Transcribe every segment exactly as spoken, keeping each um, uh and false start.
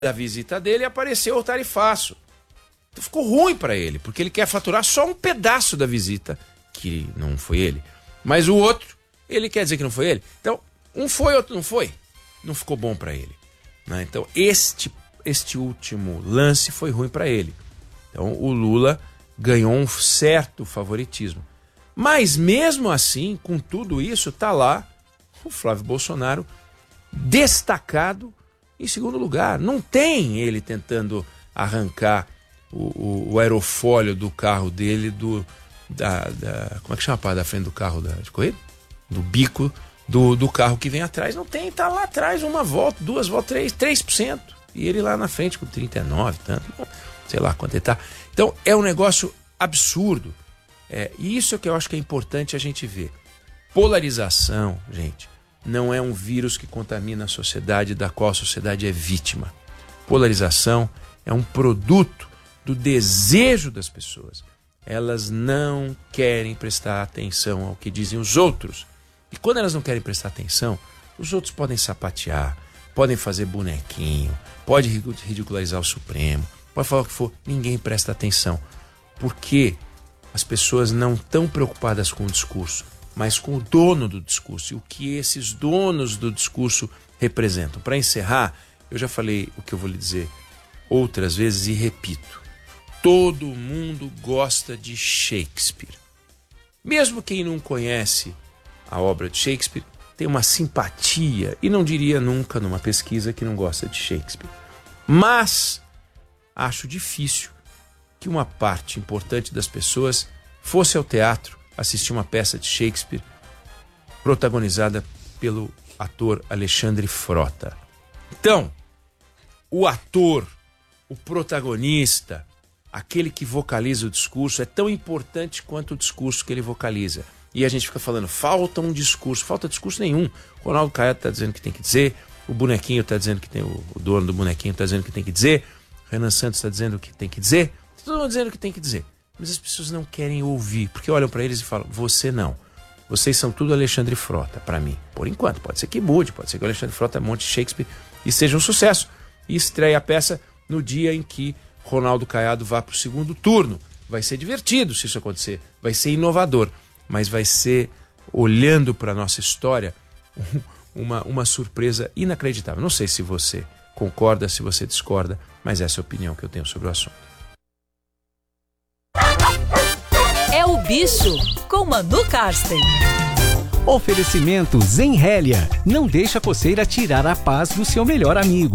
da visita dele apareceu o tarifaço. Então ficou ruim para ele, porque ele quer faturar só um pedaço da visita, que não foi ele. Mas o outro, ele quer dizer que não foi ele. Então, um foi, outro não foi. Não ficou bom para ele, né? Então, este, este último lance foi ruim para ele. Então, o Lula ganhou um certo favoritismo. Mas, mesmo assim, com tudo isso, tá lá o Flávio Bolsonaro destacado em segundo lugar. Não tem ele tentando arrancar o, o, o aerofólio do carro dele, do, da, da, como é que chama a parte da frente do carro da, de corrida? Do bico do, do carro que vem atrás. Não tem, tá lá atrás uma volta, duas voltas, três, três por cento. E ele lá na frente com trinta e nove, tanto, sei lá quanto ele tá. Então é um negócio absurdo. É, e isso é que eu acho que é importante a gente ver. Polarização, gente, não é um vírus que contamina a sociedade, da qual a sociedade é vítima. Polarização é um produto do desejo das pessoas. Elas não querem prestar atenção ao que dizem os outros. E quando elas não querem prestar atenção, os outros podem sapatear, podem fazer bonequinho, pode ridicularizar o Supremo, pode falar o que for, ninguém presta atenção. Porque as pessoas não estão preocupadas com o discurso, mas com o dono do discurso e o que esses donos do discurso representam. Para encerrar, eu já falei o que eu vou lhe dizer outras vezes e repito. Todo mundo gosta de Shakespeare. Mesmo quem não conhece a obra de Shakespeare, tem uma simpatia, e não diria nunca numa pesquisa que não gosta de Shakespeare. Mas acho difícil que uma parte importante das pessoas fosse ao teatro assistir uma peça de Shakespeare protagonizada pelo ator Alexandre Frota. Então, o ator, o protagonista, aquele que vocaliza o discurso, é tão importante quanto o discurso que ele vocaliza. E a gente fica falando, falta um discurso, falta discurso nenhum. O Ronaldo Caiado está dizendo que tem que dizer, o bonequinho está dizendo que tem, o dono do bonequinho está dizendo que tem que dizer, o Renan Santos está dizendo que tem que dizer, todo mundo dizendo que tem que dizer. Mas as pessoas não querem ouvir, porque olham para eles e falam, você não. Vocês são tudo Alexandre Frota, para mim. Por enquanto, pode ser que mude, pode ser que o Alexandre Frota monte Shakespeare e seja um sucesso. E estreia a peça no dia em que Ronaldo Caiado vá para o segundo turno. Vai ser divertido se isso acontecer, vai ser inovador, mas vai ser, olhando para a nossa história, uma, uma surpresa inacreditável. Não sei se você concorda, se você discorda, mas essa é a opinião que eu tenho sobre o assunto. É o Bicho, com Manu Karsten. Oferecimento Zenrélia. Não deixa a coceira tirar a paz do seu melhor amigo.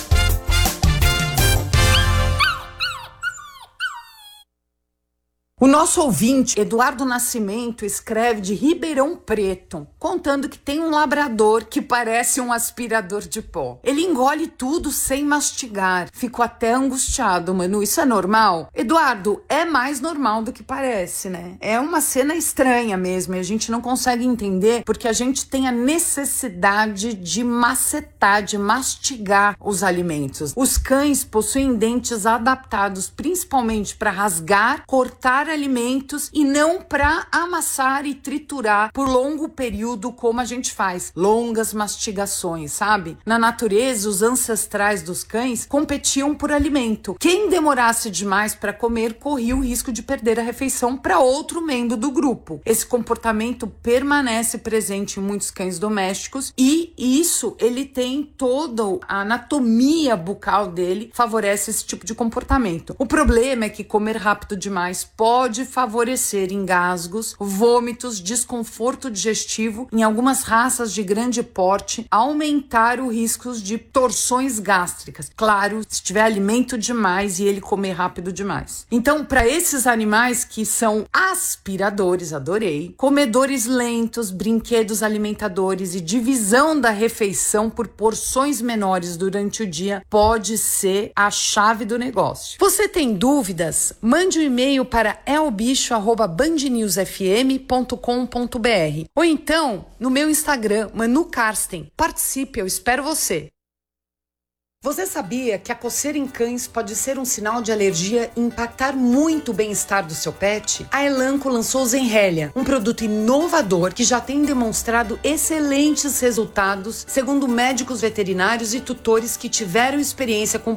O nosso ouvinte, Eduardo Nascimento, escreve de Ribeirão Preto, contando que tem um labrador que parece um aspirador de pó. Ele engole tudo sem mastigar. Fico até angustiado, Manu. Isso é normal? Eduardo, é mais normal do que parece, né? É uma cena estranha mesmo e a gente não consegue entender porque a gente tem a necessidade de macetar, de mastigar os alimentos. Os cães possuem dentes adaptados principalmente para rasgar, cortar alimentos e não para amassar e triturar por longo período como a gente faz, longas mastigações, sabe? Na natureza, os ancestrais dos cães competiam por alimento. Quem demorasse demais para comer corria o risco de perder a refeição para outro membro do grupo. Esse comportamento permanece presente em muitos cães domésticos e isso ele tem toda a anatomia bucal dele favorece esse tipo de comportamento. O problema é que comer rápido demais pode pode favorecer engasgos, vômitos, desconforto digestivo, em algumas raças de grande porte, aumentar o risco de torções gástricas. Claro, se tiver alimento demais e ele comer rápido demais. Então, para esses animais que são aspiradores, adorei, comedores lentos, brinquedos alimentadores e divisão da refeição por porções menores durante o dia pode ser a chave do negócio. Você tem dúvidas? Mande um e-mail para é o bicho arroba band news f m ponto com ponto b r ou então no meu Instagram, Manu Karsten. Participe, eu espero você. Você sabia que a coceira em cães pode ser um sinal de alergia e impactar muito o bem-estar do seu pet? A Elanco lançou o Zenrelia, um produto inovador que já tem demonstrado excelentes resultados, segundo médicos veterinários e tutores que tiveram experiência com